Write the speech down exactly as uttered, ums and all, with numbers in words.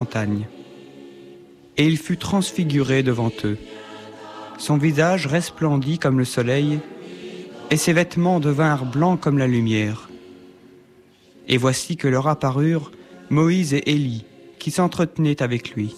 montagne. Et il fut transfiguré devant eux. Son visage resplendit comme le soleil, et ses vêtements devinrent blancs comme la lumière. Et voici que leur apparurent Moïse et Élie, qui s'entretenaient avec lui.